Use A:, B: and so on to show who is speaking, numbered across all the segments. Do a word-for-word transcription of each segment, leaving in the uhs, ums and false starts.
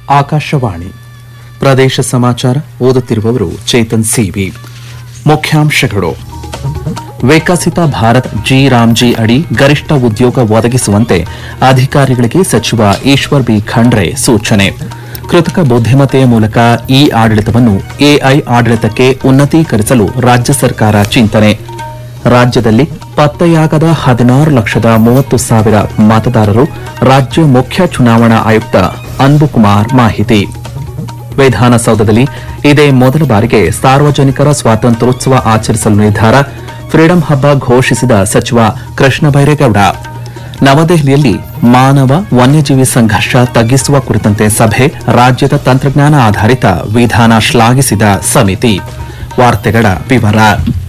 A: ಆಕಾಶವಾಣಿ ಪ್ರದೇಶ ಸಮಾಚಾರ ಓದುತ್ತಿರುವವರು ಚೇತನ್ ಸಿವಿ. ಮುಖ್ಯಾಂಶಗಳು: ವಿಕಸಿತ ಭಾರತ್ ಜಿ ರಾಮ್ಜಿ ಅಡಿ ಗರಿಷ್ಠ ಉದ್ಯೋಗ ಒದಗಿಸುವಂತೆ ಅಧಿಕಾರಿಗಳಿಗೆ ಸಚಿವ ಈಶ್ವರ್ ಬಿ ಖಂಡ್ರೆ ಸೂಚನೆ. ಕೃತಕ ಬುದ್ದಿಮತ್ತೆಯ ಮೂಲಕ ಇ ಆಡಳಿತವನ್ನು ಎಐ ಆಡಳಿತಕ್ಕೆ ಉನ್ನತೀಕರಿಸಲು ರಾಜ್ಯ ಸರ್ಕಾರ ಚಿಂತನೆ. ರಾಜ್ಯದಲ್ಲಿ ಪತ್ತೆಯಾಗದ ಹದಿನಾರು ಲಕ್ಷದ ಮೂವತ್ತು ಸಾವಿರ ಮತದಾರರು, ರಾಜ್ಯ ಮುಖ್ಯ ಚುನಾವಣಾ ಆಯುಕ್ತ ಅನ್ಬುಕುಮಾರ್ ಮಾಹಿತಿ. ವಿಧಾನಸೌಧದಲ್ಲಿ ಇದೇ ಮೊದಲ ಬಾರಿಗೆ ಸಾರ್ವಜನಿಕರ ಸ್ವಾತಂತ್ರ್ಯೋತ್ಸವ ಆಚರಿಸಲು ನಿರ್ಧಾರ, ಫ್ರೀಡಂ ಹಬ್ಬ ಘೋಷಿಸಿದ ಸಚಿವ ಕೃಷ್ಣ ಬೈರೇಗೌಡ. ನವದೆಹಲಿಯಲ್ಲಿ ಮಾನವ ವನ್ಯಜೀವಿ ಸಂಘರ್ಷ ತಗ್ಗಿಸುವ ಕುರಿತಂತೆ ಸಭೆ, ರಾಜ್ಯದ ತಂತ್ರಜ್ಞಾನ ಆಧಾರಿತ ವಿಧಾನ ಶ್ಲಾಘಿಸಿದ ಸಮಿತಿ. ವಾರ್ತೆಗಳ ವಿವರ.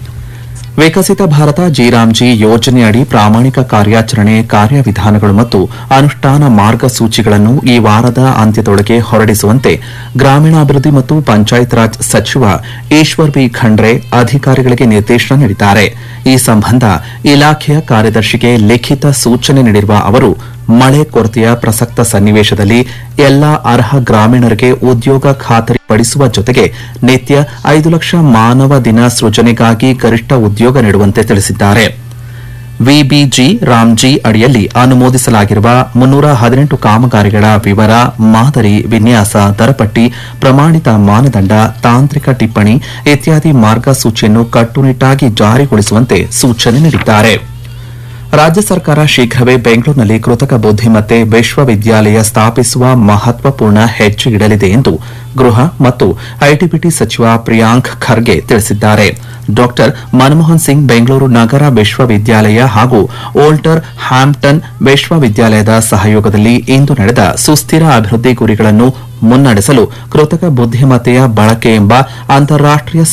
A: ವಿಕಸಿತ ಭಾರತ ಜಿರಾಮ್ಜಿ ಯೋಜನೆಯಡಿ ಪ್ರಾಮಾಣಿಕ ಕಾರ್ಯಾಚರಣೆ ಕಾರ್ಯವಿಧಾನಗಳು ಮತ್ತು ಅನುಷ್ಠಾನ ಮಾರ್ಗಸೂಚಿಗಳನ್ನು ಈ ವಾರದ ಅಂತ್ಯದೊಳಗೆ ಹೊರಡಿಸುವಂತೆ ಗ್ರಾಮೀಣಾಭಿವೃದ್ಧಿ ಮತ್ತು ಪಂಚಾಯತ್ ರಾಜ್ ಸಚಿವ ಈಶ್ವರ್ ಬಿ ಖಂಡ್ರೆ ಅಧಿಕಾರಿಗಳಿಗೆ ನಿರ್ದೇಶನ ನೀಡಿದ್ದಾರೆ. ಈ ಸಂಬಂಧ ಇಲಾಖೆಯ ಕಾರ್ಯದರ್ಶಿಗೆ ಲಿಖಿತ ಸೂಚನೆ ನೀಡಿರುವ ಅವರು, ಮಳೆ ಕೊರತೆಯ ಪ್ರಸಕ್ತ ಸನ್ನಿವೇಶದಲ್ಲಿ ಎಲ್ಲಾ ಅರ್ಹ ಗ್ರಾಮೀಣರಿಗೆ ಉದ್ಯೋಗ ಖಾತರಿ ಪಡಿಸುವ ಜೊತೆಗೆ ನಿತ್ಯ ಐದು ಲಕ್ಷ ಮಾನವ ದಿನ ಸೃಜನೆಗಾಗಿ ಗರಿಷ್ಠ ಉದ್ಯೋಗ ನೀಡುವಂತೆ ತಿಳಿಸಿದ್ದಾರೆ. ವಿಬಿಜಿ ರಾಮ್ಜಿ ಅಡಿಯಲ್ಲಿ ಅನುಮೋದಿಸಲಾಗಿರುವ ಮುನ್ನೂರ ಹದಿನೆಂಟು ಕಾಮಗಾರಿಗಳ ವಿವರ, ಮಾದರಿ, ವಿನ್ಯಾಸ, ದರಪಟ್ಟಿ, ಪ್ರಮಾಣಿತ ಮಾನದಂಡ, ತಾಂತ್ರಿಕ ಟಿಪ್ಪಣಿ ಇತ್ಯಾದಿ ಮಾರ್ಗಸೂಚಿಯನ್ನು ಕಟ್ಟುನಿಟ್ಟಾಗಿ ಜಾರಿಗೊಳಿಸುವಂತೆ ಸೂಚನೆ ನೀಡಿದ್ದಾರೆ. ರಾಜ್ಯ ಸರ್ಕಾರ ಶೀಘ್ರವೇ ಬೆಂಗಳೂರಿನಲ್ಲಿ ಕೃತಕ ಬುದ್ದಿಮತ್ತೆ ವಿಶ್ವವಿದ್ಯಾಲಯ ಸ್ಥಾಪಿಸುವ ಮಹತ್ವಪೂರ್ಣ ಹೆಜ್ಜೆ ಇಡಲಿದೆ ಎಂದು ಗೃಹ ಮತ್ತು ಐಟಿಬಿಟಿ ಸಚಿವ ಪ್ರಿಯಾಂಕ್ ಖರ್ಗೆ ತಿಳಿಸಿದ್ದಾರೆ. ಡಾ ಮನಮೋಹನ್ ಸಿಂಗ್ ಬೆಂಗಳೂರು ನಗರ ವಿಶ್ವವಿದ್ಯಾಲಯ ಹಾಗೂ ಓಲ್ಟರ್ ಹ್ಯಾಂಪ್ಟನ್ ವಿಶ್ವವಿದ್ಯಾಲಯದ ಸಹಯೋಗದಲ್ಲಿ ಇಂದು ನಡೆದ ಸುಸ್ಥಿರ ಅಭಿವೃದ್ಧಿ ಗುರಿಗಳನ್ನು ಮುನ್ನಡೆಸಲು ಕೃತಕ ಬುದ್ದಿಮತ್ತೆಯ ಬಳಕೆ ಎಂಬ ಅಂತಾರಾಷ್ಟೀಯ